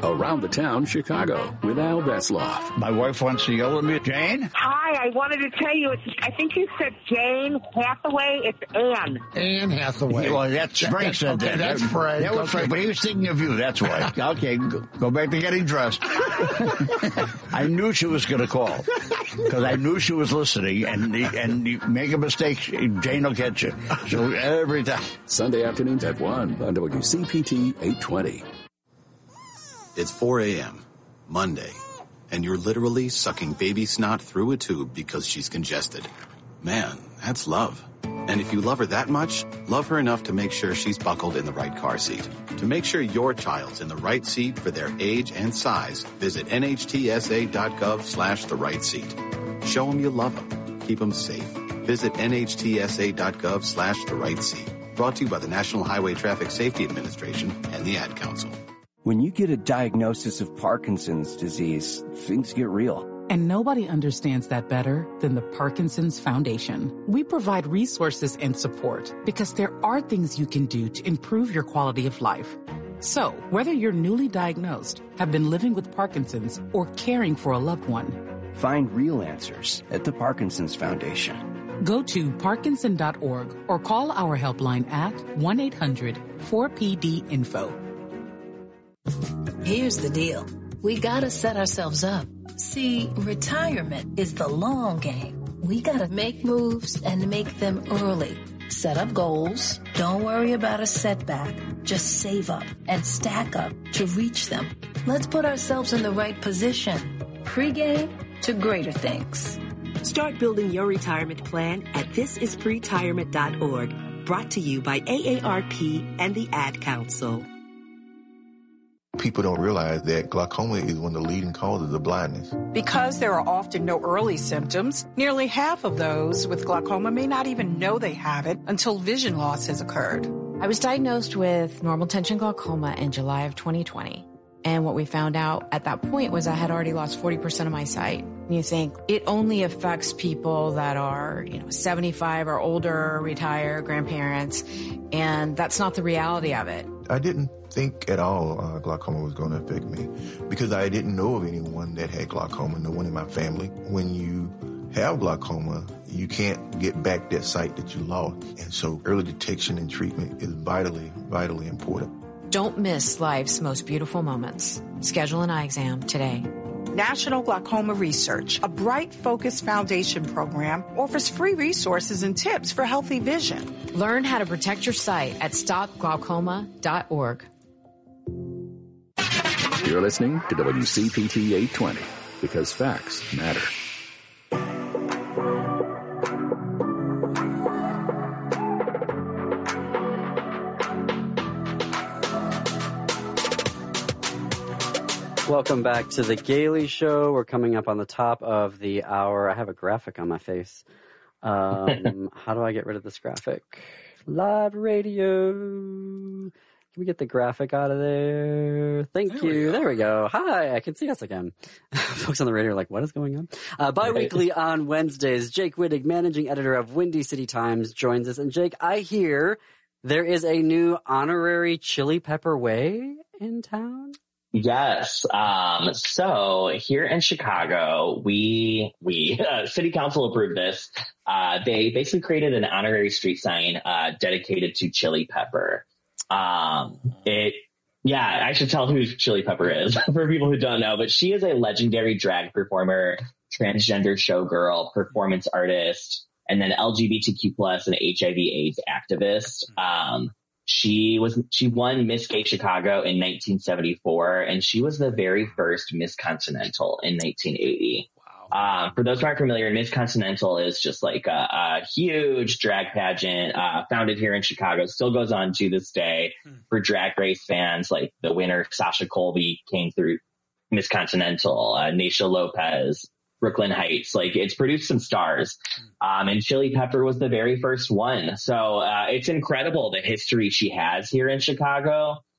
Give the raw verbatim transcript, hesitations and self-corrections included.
Around the Town, Chicago, with Al Betzloff. My wife wants to yell at me. Jane? Hi, I wanted to tell you, it's, I think you said Jane Hathaway. It's Anne. Anne Hathaway. Well, that's Frank said okay, that. That's Frank. That was okay. Frank, but he was thinking of you, that's why. Okay, go, go back to getting dressed. I knew she was going to call, because I knew she was listening, and and you make a mistake, Jane will catch you. So every time. Sunday afternoons at one on W C P T eight twenty. It's four a.m., Monday, and you're literally sucking baby snot through a tube because she's congested. Man, that's love. And if you love her that much, love her enough to make sure she's buckled in the right car seat. To make sure your child's in the right seat for their age and size, visit nhtsa.gov slash the right seat. Show them you love them. Keep them safe. Visit nhtsa.gov slash the right seat. Brought to you by the National Highway Traffic Safety Administration and the Ad Council. When you get a diagnosis of Parkinson's disease, things get real. And nobody understands that better than the Parkinson's Foundation. We provide resources and support because there are things you can do to improve your quality of life. So, whether you're newly diagnosed, have been living with Parkinson's, or caring for a loved one, find real answers at the Parkinson's Foundation. Go to parkinson dot org or call our helpline at one eight hundred four P D info. Here's the deal. We gotta set ourselves up. See, retirement is the long game. We gotta make moves and make them early. Set up goals. Don't worry about a setback. Just save up and stack up to reach them. Let's put ourselves in the right position. Pre-game to greater things. Start building your retirement plan at this is pretirement dot org. Brought to you by A A R P and the Ad Council. People don't realize that glaucoma is one of the leading causes of blindness. Because there are often no early symptoms, nearly half of those with glaucoma may not even know they have it until vision loss has occurred. I was diagnosed with normal tension glaucoma in July of twenty twenty. And what we found out at that point was I had already lost forty percent of my sight. You think it only affects people that are, you know, seventy-five or older, retired, grandparents, and that's not the reality of it. I didn't think at all uh, glaucoma was going to affect me because I didn't know of anyone that had glaucoma, no one in my family. When you have glaucoma, you can't get back that sight that you lost. And so early detection and treatment is vitally, vitally important. Don't miss life's most beautiful moments. Schedule an eye exam today. National Glaucoma Research, a Bright Focus Foundation program, offers free resources and tips for healthy vision. Learn how to protect your sight at stop glaucoma dot org. You're listening to W C P T eight twenty because facts matter. Welcome back to the Gailey Show. We're coming up on the top of the hour. I have a graphic on my face. Um, how do I get rid of this graphic? Live radio. Can we get the graphic out of there? Thank there you. We there we go. Hi, I can see us again. Folks on the radio are like, what is going on? Uh, bi-weekly on Wednesdays, Jake Wittig, managing editor of Windy City Times, joins us. And Jake, I hear there is a new honorary Chili Pepper Way in town? Yes. Um, so here in Chicago, we, we, uh, city council approved this. Uh, they basically created an honorary street sign, uh, dedicated to Chili Pepper. Um, it, yeah, I should tell who Chili Pepper is for people who don't know, but she is a legendary drag performer, transgender showgirl, performance artist, and then L G B T Q plus and H I V AIDS activist. Um, She was, she won Miss Gay Chicago in nineteen seventy-four, and she was the very first Miss Continental in nineteen eighty. Wow. Um, for those who aren't familiar, Miss Continental is just like a, a huge drag pageant, uh, founded here in Chicago, still goes on to this day hmm. for drag race fans. Like the winner, Sasha Colby, came through Miss Continental, uh, Naysha Lopez, Brooklyn Heights. Like it's produced some stars. Um, and Chili Pepper was the very first one. So, uh, it's incredible the history she has here in Chicago.